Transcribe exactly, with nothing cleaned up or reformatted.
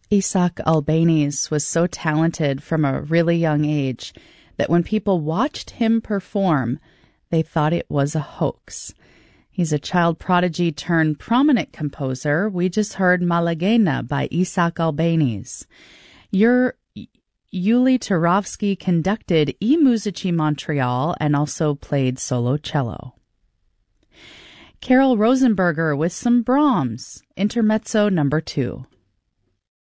Isaac Albéniz was so talented from a really young age that when people watched him perform, they thought it was a hoax. He's a child prodigy turned prominent composer. We just heard Malaguena by Isaac Albéniz. Your Yuli Turovsky conducted I Musici Montreal and also played solo cello. Carol Rosenberger with some Brahms, Intermezzo number two.